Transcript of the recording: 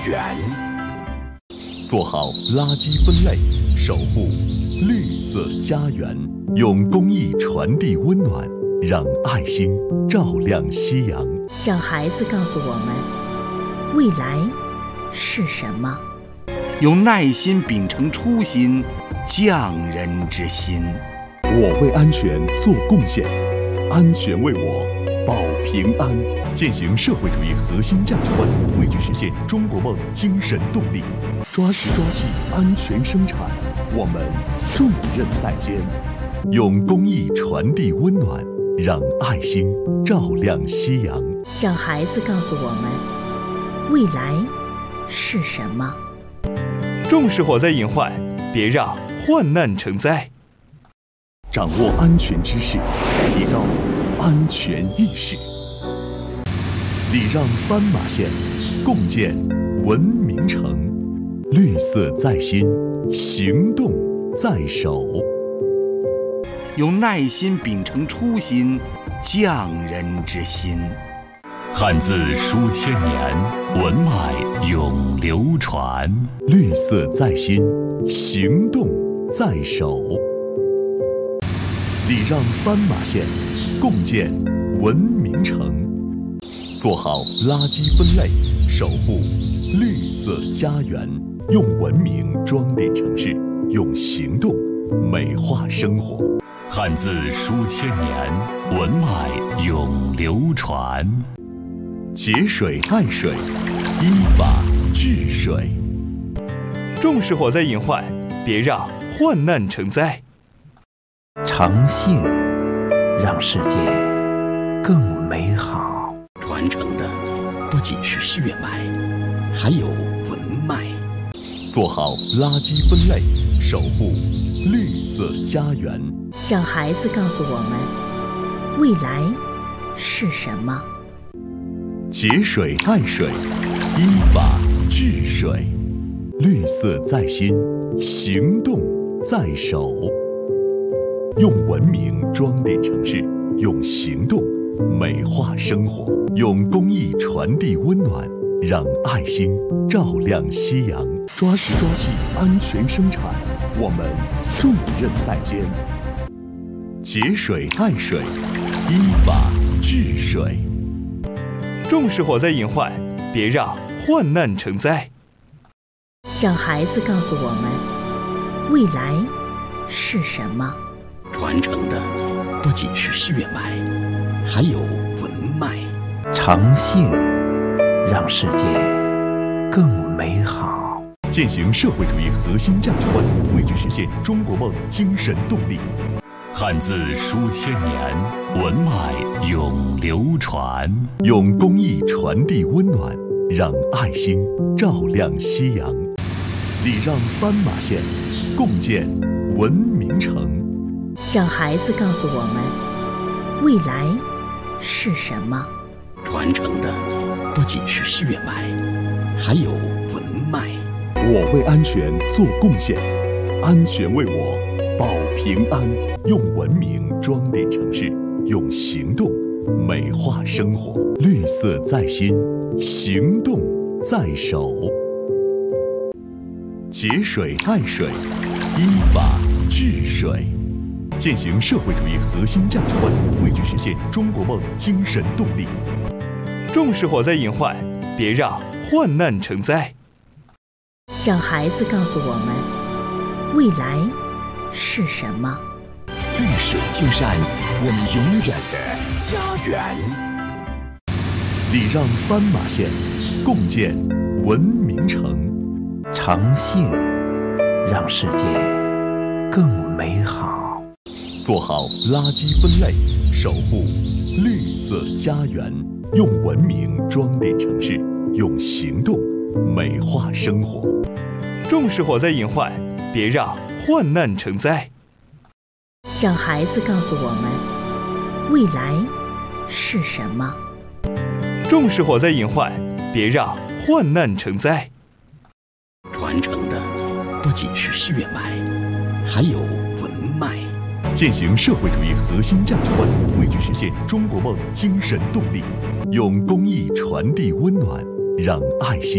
园。 做好垃圾分类，守护绿色家园，用公益传递温暖，让爱心照亮夕阳。 让孩子告诉我们，未来是什么？ 用耐心秉承初心，匠人之心。 我为安全做贡献，安全为我保平安。践行社会主义核心价值观，汇聚实现中国梦精神动力。抓实抓细，安全生产，我们重任在肩。用公益传递温暖，让爱心照亮夕阳。 让孩子告诉我们，未来是什么？ 重视火灾隐患，别让患难成灾。 掌握安全知识，提高安全意识。礼让斑马线，共建文明城。绿色在心，行动在手。 用耐心秉承初心，匠人之心。 汉字书千年，文脉永流传。 绿色在心，行动在手。礼让斑马线，共建文明城。做好垃圾分类，守护绿色家园，用文明装点城市，用行动美化生活。 汉字书千年，文脉永流传。 节水爱水，依法治水。 重视火灾隐患，别让患难成灾。 诚信让世界更美好。 传承的不仅是血脉，还有文脉。 做好垃圾分类，守护绿色家园。 让孩子告诉我们，未来是什么？ 节水爱水，依法治水。绿色在心，行动在手。用文明装点城市，用行动美化生活。用公益传递温暖，让爱心照亮夕阳。抓实抓细，安全生产，我们重任在肩。节水爱水，依法治水。 重视火灾隐患，别让患难成灾。 让孩子告诉我们，未来是什么？ 传承的不仅是血脉，还有文脉。 诚信让世界更美好。 践行社会主义核心价值观，汇聚实现中国梦精神动力。 汉字书千年，文脉永流传。 用公益传递温暖，让爱心照亮夕阳。礼让斑马线，共建文明城。 让孩子告诉我们，未来是什么？ 传承的不仅是血脉，还有文脉。 我为安全做贡献，安全为我保平安。用文明装点城市，用行动美化生活。绿色在心，行动在手。节水爱水，依法治水。践行社会主义核心价值观，汇聚实现中国梦精神动力。 重视火灾隐患，别让患难成灾。 让孩子告诉我们，未来是什么？ 绿水青山，我们永远的家园。 礼让斑马线，共建文明城。 诚信让世界更美好。 做好垃圾分类，守护绿色家园，用文明装点城市，用行动美化生活。 重视火灾隐患，别让患难成灾。 让孩子告诉我们，未来是什么？ 重视火灾隐患，别让患难成灾。 传承的不仅是血脉，还有文脉。 践行社会主义核心价值观，汇聚实现中国梦精神动力。用公益传递温暖，让爱心